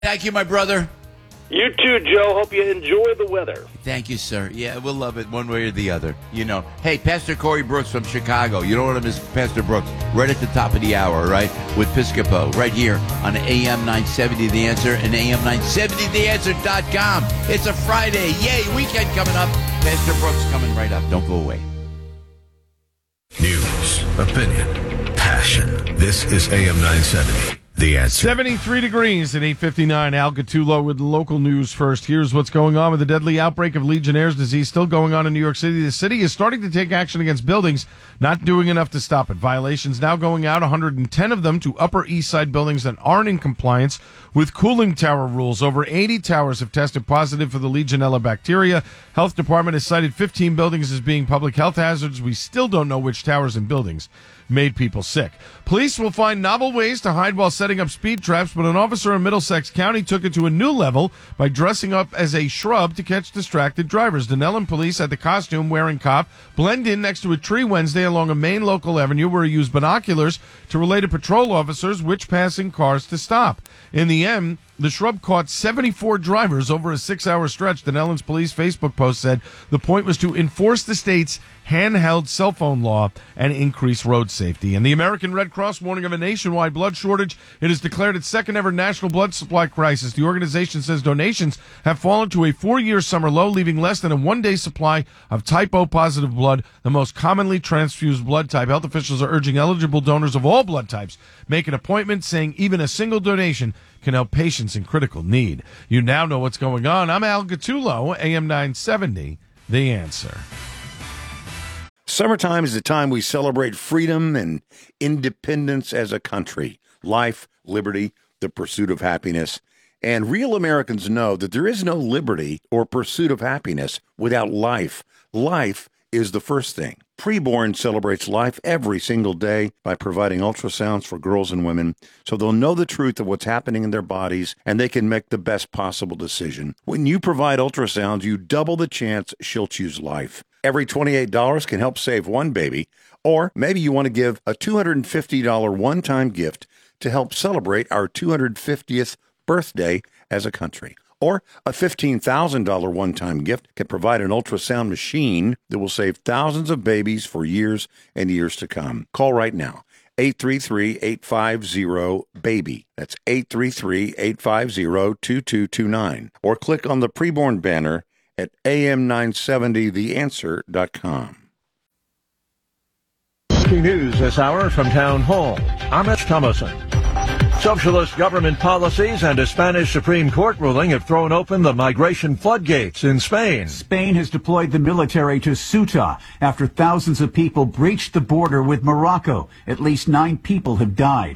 Thank you, my brother. You too, Joe. Hope you enjoy the weather. Thank you, sir. Yeah, we'll love it one way or the other. You know. Hey, Pastor Corey Brooks from Chicago. You don't want to miss Pastor Brooks right at the top of the hour, right? With Piscopo, right here on AM 970 The Answer and AM970TheAnswer.com. It's a Friday. Yay, weekend coming up. Pastor Brooks coming right up. Don't go away. News, opinion, passion. This is AM 970. The Answer. 73 degrees at 8:59. Al Gattulo with local news first. Here's what's going on with the deadly outbreak of Legionnaire's disease still going on in New York City. The city is starting to take action against buildings not doing enough to stop it. Violations now going out, 110 of them, to Upper East Side buildings that aren't in compliance with cooling tower rules. Over 80 towers have tested positive for the Legionella bacteria. Health Department has cited 15 buildings as being public health hazards. We still don't know which towers and buildings made people sick. Police will find novel ways to hide while setting up speed traps, but an officer in Middlesex County took it to a new level by dressing up as a shrub to catch distracted drivers. Denellen police had the costume-wearing cop blend in next to a tree Wednesday along a main local avenue where he used binoculars to relay to patrol officers which passing cars to stop. In the end, the shrub caught 74 drivers over a 6-hour stretch. Denellen's police Facebook post said the point was to enforce the state's handheld cell phone law and increase road safety. And the American Red Cross warning of a nationwide blood shortage. It has declared its second ever national blood supply crisis. The organization says donations have fallen to a 4-year summer low, leaving less than a 1-day supply of type O positive blood, the most commonly transfused blood type. Health officials are urging eligible donors of all blood types make an appointment, saying even a single donation can help patients in critical need. You now know what's going on. I'm Al Gattulo, AM 970, The Answer. Summertime is the time we celebrate freedom and independence as a country. Life, liberty, the pursuit of happiness. And real Americans know that there is no liberty or pursuit of happiness without life. Life is the first thing. Preborn celebrates life every single day by providing ultrasounds for girls and women so they'll know the truth of what's happening in their bodies and they can make the best possible decision. When you provide ultrasounds, you double the chance she'll choose life. Every $28 can help save one baby, or maybe you want to give a $250 one-time gift to help celebrate our 250th birthday as a country. Or a $15,000 one-time gift can provide an ultrasound machine that will save thousands of babies for years and years to come. Call right now, 833-850-BABY. That's 833-850-2229. Or click on the preborn banner at am970theanswer.com. News this hour from Town Hall. I'm Rich Thomason. Socialist government policies and a Spanish Supreme Court ruling have thrown open the migration floodgates in Spain. Spain has deployed the military to Ceuta after thousands of people breached the border with Morocco. At least 9 people have died.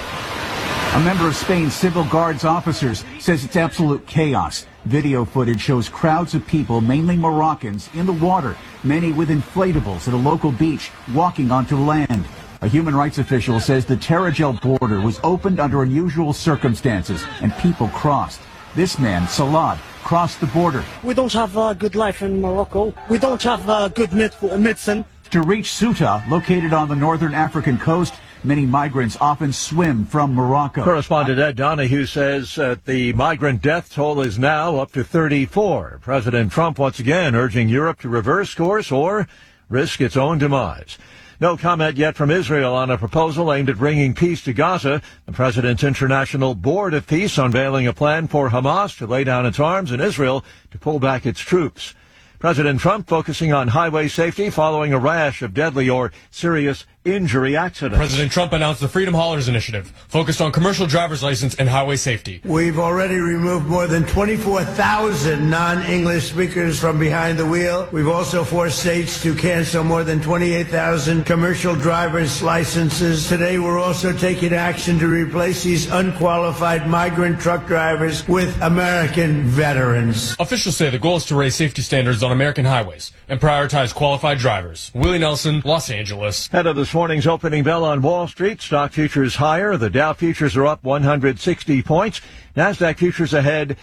A member of Spain's civil guards officers says it's absolute chaos. Video footage shows crowds of people, mainly Moroccans, in the water, many with inflatables at a local beach, walking onto land. A human rights official says the Tarajal border was opened under unusual circumstances and people crossed. This man, Salad, crossed the border. We don't have a good life in Morocco. We don't have good medicine. To reach Ceuta, located on the northern African coast, many migrants often swim from Morocco. Correspondent Ed Donahue says the migrant death toll is now up to 34. President Trump once again urging Europe to reverse course or risk its own demise. No comment yet from Israel on a proposal aimed at bringing peace to Gaza. The President's International Board of Peace unveiling a plan for Hamas to lay down its arms and Israel to pull back its troops. President Trump focusing on highway safety following a rash of deadly or serious injury accidents. President Trump announced the Freedom Haulers Initiative, focused on commercial driver's license and highway safety. We've already removed more than 24,000 non-English speakers from behind the wheel. We've also forced states to cancel more than 28,000 commercial driver's licenses. Today, we're also taking action to replace these unqualified migrant truck drivers with American veterans. Officials say the goal is to raise safety standards on American highways and prioritize qualified drivers. Willie Nelson, Los Angeles. Head of this morning's opening bell on Wall Street. Stock futures higher. The Dow futures are up 160 points. NASDAQ futures ahead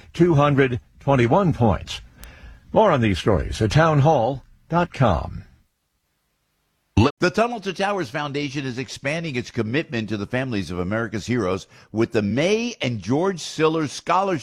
221 points. More on these stories at townhall.com. The Tunnel to Towers Foundation is expanding its commitment to the families of America's heroes with the May and George Siller Scholarship